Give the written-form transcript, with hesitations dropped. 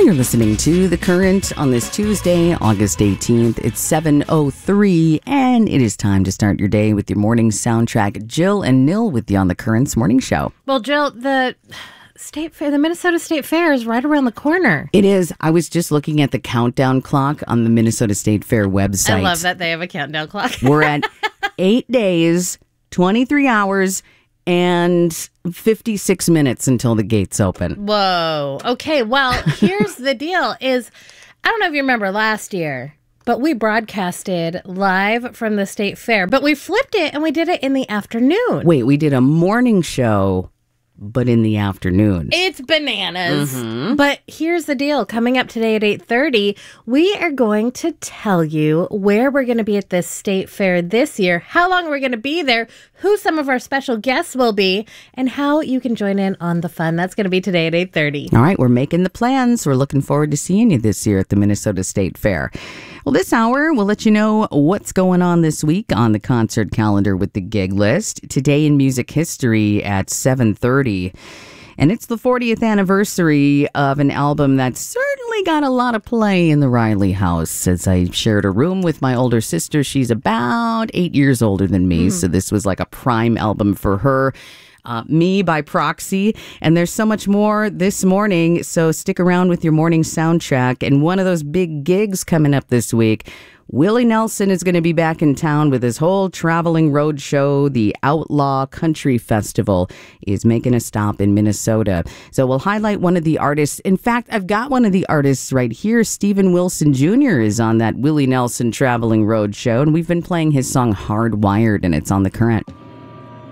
You're listening to The Current on this Tuesday, August 18th. It's 7:03, and it is time to start your day with your morning soundtrack. Jill and Nil with you on The Current's morning show. Well, Jill, the State Fair, the Minnesota State Fair is right around the corner. It is. I was just looking at the countdown clock on the Minnesota State Fair website. I love that they have a countdown clock. We're at 8 days, 23 hours, and 56 minutes until the gates open. Whoa. Okay, well, here's the deal is, I don't know if you remember last year, but we broadcasted live from the State Fair, but we flipped it and we did it in the afternoon. Wait, we did a morning show, but in the afternoon. It's bananas. But here's the deal. Coming up today at 8:30, we are going to tell you where we're going to be at this state fair this year, how long we're going to be there, who some of our special guests will be, and how you can join in on the fun. That's going to be today at 8:30. All right, we're making the plans. We're looking forward to seeing you this year at the Minnesota State Fair. Well, this hour, we'll let you know what's going on this week on the concert calendar with the gig list. Today in music history at 7:30. And it's the 40th anniversary of an album that certainly got a lot of play in the Riley house. As I shared a room with my older sister, she's about 8 years older than me. So this was like a prime album for her. Me by proxy, and there's so much more this morning, so stick around with your morning soundtrack. And one of those big gigs coming up this week, Willie Nelson is going to be back in town with his whole traveling road show. The Outlaw Country Festival is making a stop in Minnesota. So we'll highlight one of the artists. In fact, I've got one of the artists right here. Steven Wilson Jr. is on that Willie Nelson traveling road show, and we've been playing his song Hardwired, and it's on The Current.